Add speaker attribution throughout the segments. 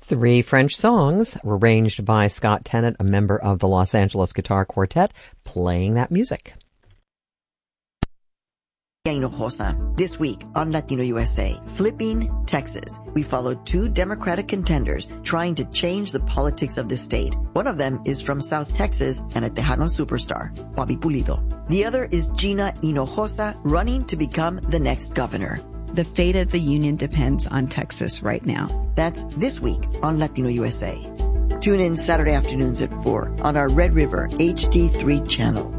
Speaker 1: Three French songs were arranged by Scott Tennant, a member of the Los Angeles Guitar Quartet, playing that music.
Speaker 2: Hinojosa. This week on Latino USA, flipping Texas. We followed two Democratic contenders trying to change the politics of the state. One of them is from South Texas and a Tejano superstar, Bobby Pulido. The other is Gina Hinojosa, running to become the next governor.
Speaker 3: The fate of the union depends on Texas right now.
Speaker 2: That's this week on Latino USA. Tune in Saturday afternoons at 4 on our Red River HD3 channel.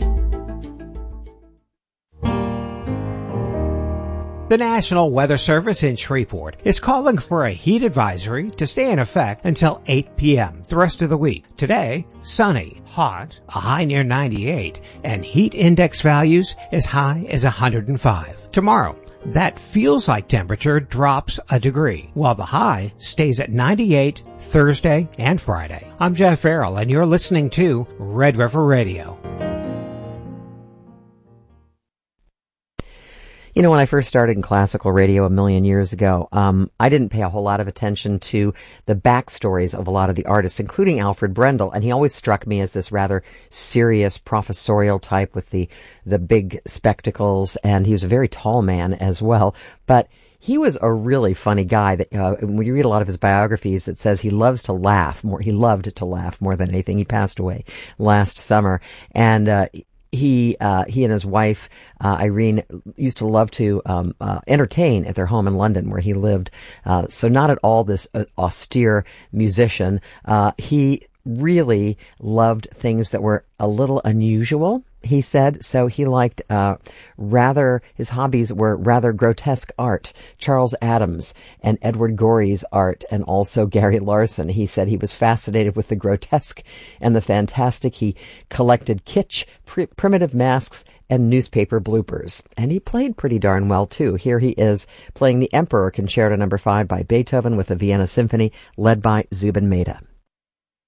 Speaker 4: The National Weather Service in Shreveport is calling for a heat advisory to stay in effect until 8 p.m. the rest of the week. Today, sunny, hot, a high near 98, and heat index values as high as 105. Tomorrow, that feels like temperature drops a degree, while the high stays at 98 Thursday and Friday. I'm Jeff Farrell, and you're listening to Red River Radio.
Speaker 1: You know, when I first started in classical radio a million years ago, I didn't pay a whole lot of attention to the backstories of a lot of the artists, including Alfred Brendel. And he always struck me as this rather serious professorial type with the big spectacles. And he was a very tall man as well. But he was a really funny guy. That when you read a lot of his biographies, it says he loves to laugh more. He loved to laugh more than anything. He passed away last summer. And he and his wife, Irene, used to love to entertain at their home in London where he lived. So not at all this austere musician. He really loved things that were a little unusual, he said. So he liked his hobbies were rather grotesque art. Charles Addams and Edward Gorey's art, and also Gary Larson. He said he was fascinated with the grotesque and the fantastic. He collected kitsch, primitive masks, and newspaper bloopers. And he played pretty darn well, too. Here he is playing the Emperor Concerto No. 5 by Beethoven with the Vienna Symphony, led by Zubin Mehta.